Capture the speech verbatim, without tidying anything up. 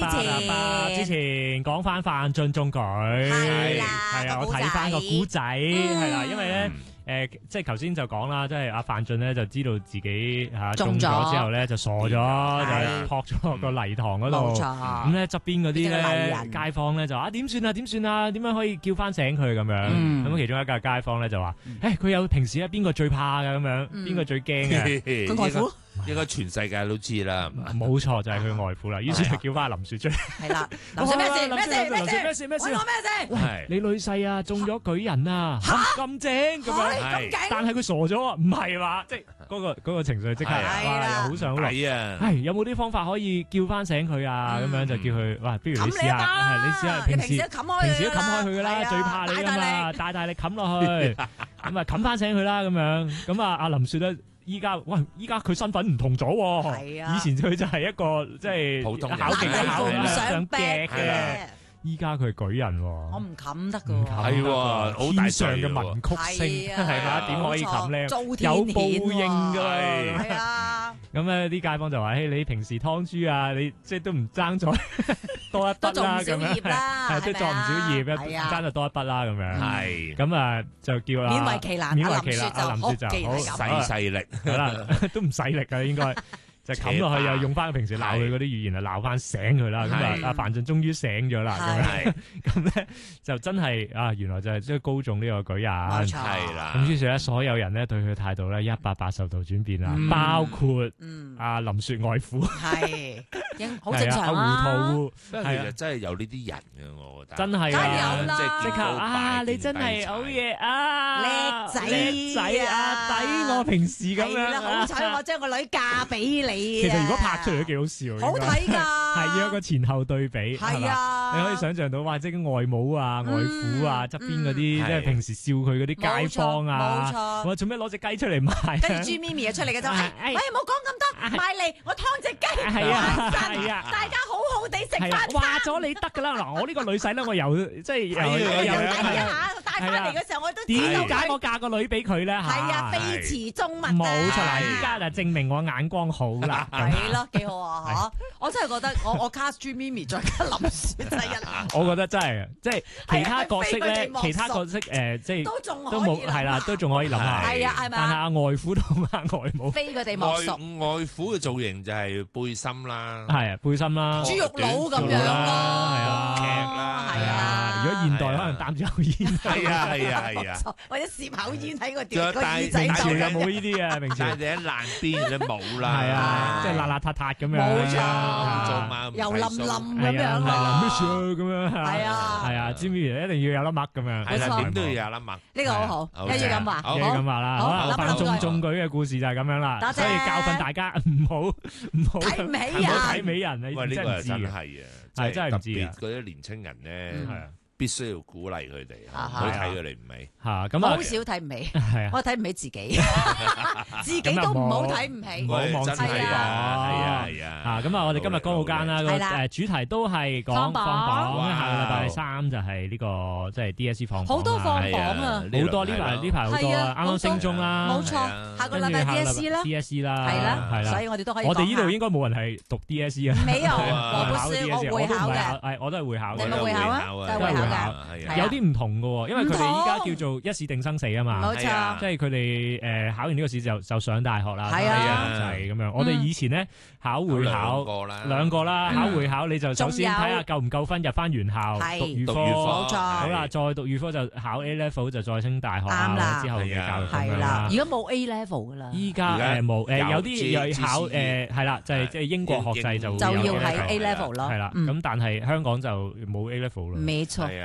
前之前講翻范進中舉， 係啦， 係啊，我睇翻個古仔係啦，因為咧。誒，即係頭先就講啦，即係阿范進咧就知道自己嚇中咗之後咧就傻咗，就撲咗個泥塘嗰度。咁咧側邊嗰啲咧街坊咧就啊點算啊點算啊點樣可以叫翻醒佢咁樣？咁其中一個街坊咧就話：誒佢有平時咧邊個最怕㗎咁樣？邊個最驚嘅？ 佢外父。 應該全世界都知啦， 冇錯就係佢外父啦。於是就叫翻林雪出嚟。 係啦，林雪咩事？咩事？ 林雪咩事？咩事？ 我咩事？ 喂，你女婿啊中咗舉人啊，咁正咁樣， 咁勁， 但係佢傻咗啊，唔係嘛？即係嗰個嗰個情緒即刻，哇，又好想好嚟啊！ 係有冇啲方法可以叫翻醒佢啊？咁樣就叫佢，哇，不如你試下，係你試下平時平時都冚開佢噶啦，最怕你噶嘛，大大力冚落去，咁啊冚翻醒佢啦，咁樣，咁啊阿林雪咧。依家喂，依家佢身份唔同咗喎，以前佢就係一個即係普通考極都考唔上鏡嘅，依家佢係舉人喎， 我唔冚得噶， 係喎， 天上嘅文曲星係嘛？點可以冚咧？有報應㗎， 係啊！ 咁咧啲街坊就話：，誒你平時劏豬啊，你即係都唔爭咗多一筆啦，咁樣係都作唔少業，爭就多一筆啦，咁樣係咁啊，就叫啦， 勉為其難， 勉為其難，阿林雪就好細細力， 係啦，都唔使力㗎，應該。就冚落去又用翻平時鬧佢嗰啲語言啊鬧翻醒佢啦，咁啊阿范進終於醒咗啦，咁咧就真係啊原來就係即係高中呢個舉人， 係啦， 咁於是咧所有人咧對佢態度咧一百八十度轉變啦，包括阿林雪外父， 係好正常啊，胡桃其實真係有呢啲人嘅，我覺得真係梗有啦， 即刻啊你真係好嘢啊， 叻仔叻仔啊，抵我平時咁樣， 好彩我將個女嫁俾你。 其實如果拍出嚟都幾好笑， 好睇㗎， 係要有個前後對比， 係啊， 你可以想象到，哇！即係外母啊、外父啊，側邊嗰啲即係平時笑佢嗰啲街坊啊，冇錯，哇！做咩攞隻雞出嚟賣？ 跟住豬咪咪啊出嚟嘅就係，喂，唔好講咁多，賣嚟我劏隻雞， 係啊，係啊， 大家好好地食飯。 話咗你得㗎啦，嗱，我呢個女婿咧，我又即係又又又睇一下帶翻嚟嘅時候，我都點解我嫁個女俾佢咧？ 係啊，非詞中文冇錯啦，依家就證明我眼光好啦。 係咯，幾好啊！嚇，我真係覺得我我 cast 豬咪咪再加林雪真係一， 我覺得真係即係其他角色咧，其他角色誒即係都仲都冇係啦，都仲可以諗下。 係啊，係咪？ 但係阿外父同阿外母， 非佢哋莫屬。 外父嘅造型就係背心啦， 係啊，背心啦， 豬肉佬咁樣咯， 係啊， 劇啦， 係啊。 如果現代可能擔住口煙， 係啊係啊係啊， 或者攝口煙喺個電個耳平仔度， 時就冇呢啲啊，平時但係你喺爛邊都冇啦， 係啊，即係邋邋遢遢咁樣， 冇錯，又冧冧咁樣咯， 咩事啊咁樣， 係啊， 係啊，知唔知一定要有粒麥咁樣， 係啦，點都要有粒麥， 呢個好好，一於咁話， 一於咁話啦，好啦，范進中舉嘅故事就係咁樣啦，所以教訓大家唔好唔好睇唔起人， 唔好睇美人， 喂，呢個真係啊， 係真係唔知啊， 嗰啲年青人咧， 係啊。 必須要鼓勵佢哋，唔好睇佢哋唔起。 嚇咁啊！ 好少睇唔起， 係啊， 我睇唔起自己，自己都唔好睇唔起。 我望自己講，係啊係啊。 嚇咁啊！我哋今日歌舞間啦，個誒主題都係講放榜。下個禮拜三就係呢個即係 D S E 放榜。 好多放榜啊！ 好多呢排呢排好多啊！啱啱升中啦， 冇錯。下個禮拜 D S E 啦 ，D S E 啦， 係啦， 係啦。 所以我哋都可以。 我哋呢度應該冇人係讀 D S E 啊。 沒有，我不是，我會考嘅。 係，我都係會考嘅。 你咪會考啊？都係會考嘅。 有啲唔同嘅喎，因為佢哋依家叫做一試定生死啊嘛， 冇錯， 即係佢哋誒考完呢個試就就上大學啦， 係啊， 就係咁樣。我哋以前咧考會考兩個啦，考會考你就首先睇下夠唔夠分入翻原校讀預科， 冇錯， 好啦，再讀預科就考 A level 就再升大學， 啱啦， 之後嘅教育係啦。而家冇 A level 噶啦， 依家誒冇誒有啲又考誒係啦，就係即係英國學制就就要喺 A level 咯， 係啦。咁但係香港就冇 A level 咯， 冇錯。